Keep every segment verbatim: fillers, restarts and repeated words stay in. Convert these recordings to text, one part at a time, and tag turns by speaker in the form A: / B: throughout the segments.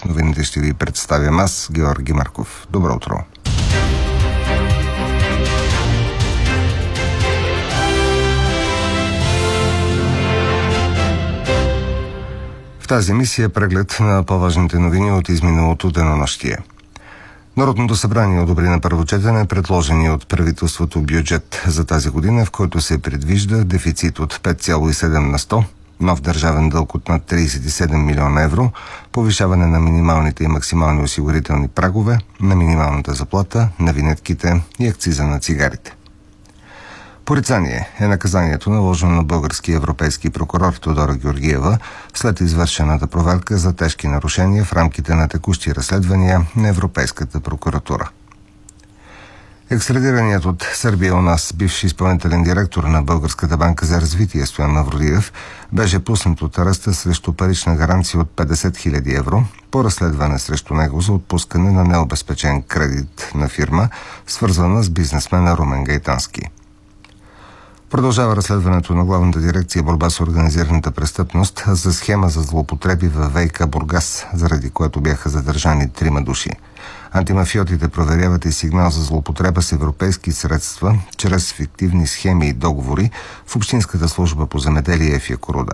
A: Новините ще ви представям аз, Георги Марков. Добро утро! В тази емисия преглед на по-важните новини от изминалото денонощие. Народното събрание одобри на първо четене предложения от правителството бюджет за тази година, в който се предвижда дефицит от пет цяло и седем на сто, нов държавен дълг от над тридесет и седем милиона евро, повишаване на минималните и максимални осигурителни прагове, на минималната заплата, на винетките и акциза на цигарите. Порицание е наказанието, наложено на българския европейски прокурор Тодора Георгиева след извършената проверка за тежки нарушения в рамките на текущи разследвания на Европейската прокуратура. Екстрадираният от Сърбия у нас бивши изпълнителен директор на Българската банка за развитие Стоян Мавродиев беше пуснат от ареста срещу парична гаранция от петдесет хиляди евро по разследване срещу него за отпускане на необезпечен кредит на фирма, свързана с бизнесмена Румен Гайтански. Продължава разследването на Главната дирекция борба с организираната престъпност за схема за злоупотреби във ВиК Бургас, заради което бяха задържани трима души. Антимафиотите проверяват и сигнал за злоупотреба с европейски средства чрез фиктивни схеми и договори в Общинската служба по земеделие в Якоруда.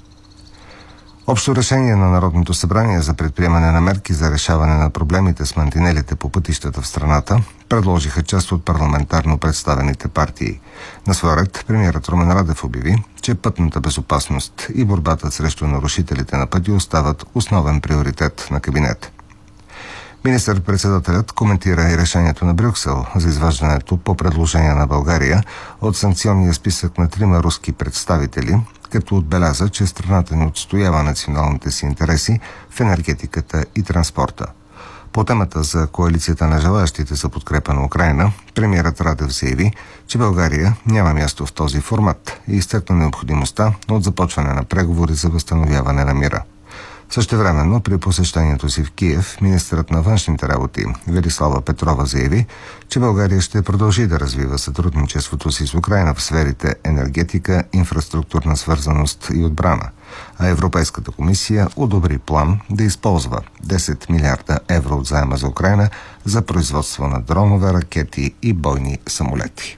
A: Общо решение на Народното събрание за предприемане на мерки за решаване на проблемите с мантинелите по пътищата в страната предложиха част от парламентарно представените партии. На своя ред премиерът Румен Радев обяви, че пътната безопасност и борбата срещу нарушителите на пътя остават основен приоритет на кабинет. Министър-председателят коментира и решението на Брюксел за изваждането по предложение на България от санкционния списък на трима руски представители, като отбеляза, че страната ни отстоява националните си интереси в енергетиката и транспорта. По темата за коалицията на желаящите за подкрепа на Украйна, премиерът Радев заяви, че България няма място в този формат и изтъкна необходимостта от започване на преговори за възстановяване на мира. Същевременно, при посещението си в Киев, министърът на външните работи Велислава Петрова заяви, че България ще продължи да развива сътрудничеството си с Украйна в сферите енергетика, инфраструктурна свързаност и отбрана, а Европейската комисия одобри план да използва десет милиарда евро от заема за Украйна за производство на дронове, ракети и бойни самолети.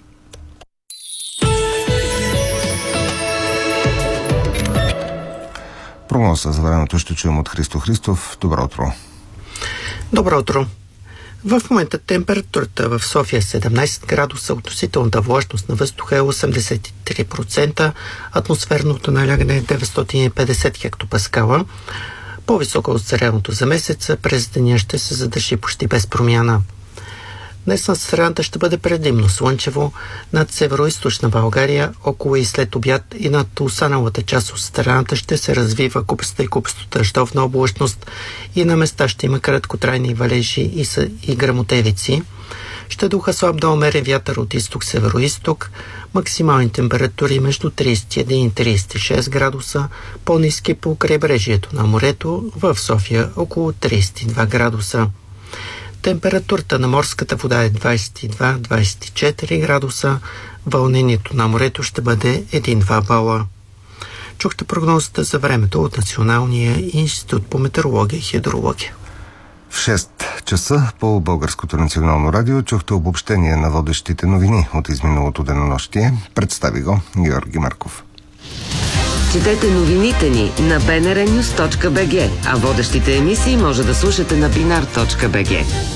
A: Прогноза за времето ще чуем от Христо Христов. Добро утро.
B: Добро утро. В момента температурата в София е седемнайсет градуса, относителната влажност на въздуха е осемдесет и три процента, атмосферното налягане е деветстотин и петдесет хектопаскала. По-високо от средното за месеца, през деня ще се задържи почти без промяна. Днес над страната ще бъде предимно слънчево, над северо-источна България, около и след обяд и над останалата част от страната ще се развива купеста и купесто дъждовна облачност и на места ще има краткотрайни валежи и, са, и гръмотевици. Ще духа слаб до умерен вятър от изток-северо-исток, максимални температури между трийсет и един и трийсет и шест градуса, по-ниски по крайбрежието на морето, в София около трийсет и два градуса. Температурата на морската вода е двайсет и два до двайсет и четири градуса, вълнението на морето ще бъде един до два бала. Чухте прогнозата за времето от Националния институт по метеорология и хидрология.
A: В шест часа по Българското национално радио чухте обобщение на водещите новини от изминалото денонощие. Представи го Георги Марков.
C: Четете новините ни на би ен ар нюз точка би джи, а водещите емисии може да слушате на бинар точка би джи.